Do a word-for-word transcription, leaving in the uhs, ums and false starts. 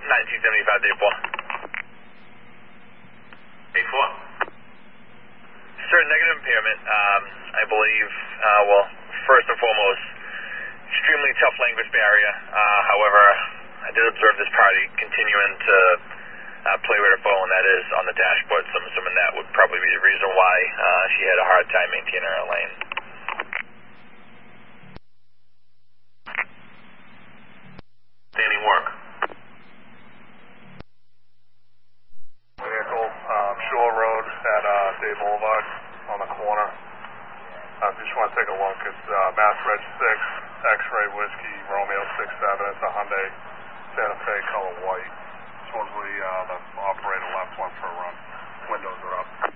nineteen seventy-five, day four. Day four. Sir, negative impairment. Um, I believe, uh, well, first and foremost, extremely tough language barrier. Uh, however, I did observe this party continuing to uh, play with her phone, that is, on the dashboard, so I'm assuming that would probably be the reason why uh, she had a hard time maintaining her lane. Standing work. Vehicle, um, Shore Road at uh, Day Boulevard on the corner. I uh, just want to take a look. It's uh, Mass Reg six, X-Ray Whiskey, Romeo six seven. It's a Hyundai Santa Fe color white. Supposedly uh, the operator left one for a run. Windows are up.